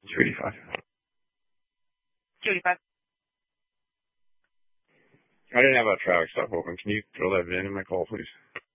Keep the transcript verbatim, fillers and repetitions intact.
two eighty-five. two eighty-five. I didn't have a traffic stop open. Can you throw that VIN in my call, please?